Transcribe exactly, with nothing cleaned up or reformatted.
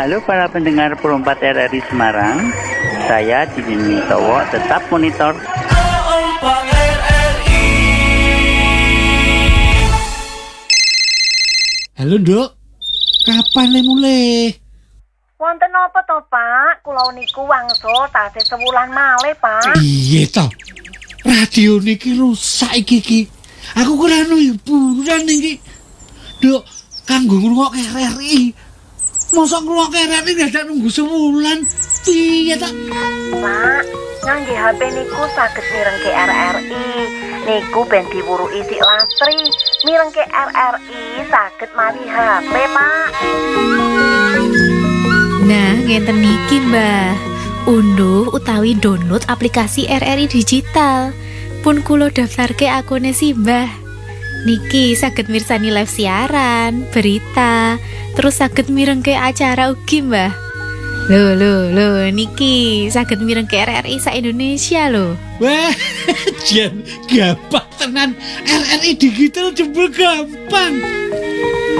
Halo para pendengar Pro empat R R I Semarang, saya Didin Mintowo, tetap monitor Pro empat R R I. Halo Nduk, kapan le mulai? Wonten apa to, Pak? Kula niku wangsul tasih sewulan malih, Pak. Iya toh, radio niki rusak iki iki. Aku kurang hiburan iki. Nduk, kanggo ngrungokke R R I. Mosok ngrungokke R R I dadak nunggu sebulan. Piye ta? Pak, ngangge H P niku saged mirengke R R I. Niku ben diwuruki sik lastri. Mirengke R R I saged mawi H P, Pak. Nah, ngenten niki, Mbah. Unduh utawi download aplikasi R R I digital. Pun kula daftarke akune si Mbah. Niki saged mirsani live siaran, berita, terus saged mirengke acara ugi, Mbah. Lho, lho, lho, niki saged mirengke R R I sa Indonesia lho. Wah, jan gampang tenan. R R I digital jebul gampang.